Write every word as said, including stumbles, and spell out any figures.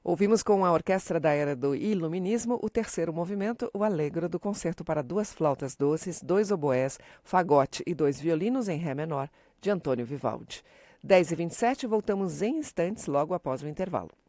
Ouvimos com a orquestra da era do Iluminismo o terceiro movimento, o Allegro do concerto para duas flautas doces, dois oboés, fagote e dois violinos em ré menor, de Antônio Vivaldi. dez e vinte e sete, voltamos em instantes, logo após o intervalo.